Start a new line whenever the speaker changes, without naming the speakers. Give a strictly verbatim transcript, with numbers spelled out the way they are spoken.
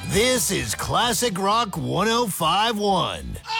This is Classic Rock one oh five point one.